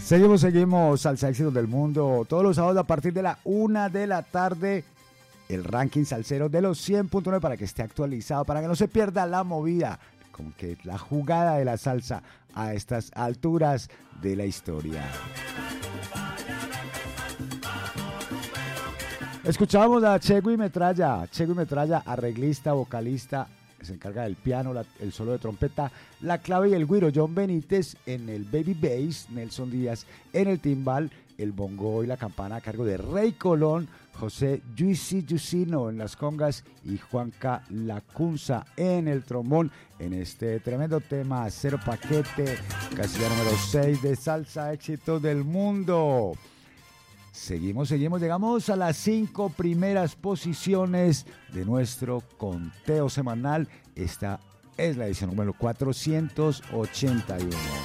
Seguimos Salsa Éxitos del Mundo. Todos los sábados a partir de la 1 de la tarde. El ranking salsero de los 100.9 para que esté actualizado, para que no se pierda la movida, como que la jugada de la salsa a estas alturas de la historia. Escuchábamos a Chegui Metralla, arreglista, vocalista, se encarga del piano, el solo de trompeta, la clave y el güiro. John Benítez en el baby bass, Nelson Díaz en el timbal, el bongo y la campana a cargo de Rey Colón, José Yusino en las congas y Juanca Lacunza en el trombón en este tremendo tema Cero Paquete, casilla número 6 de Salsa Éxitos del Mundo. Seguimos, llegamos a las 5 primeras posiciones de nuestro conteo semanal. Esta es la edición número 481.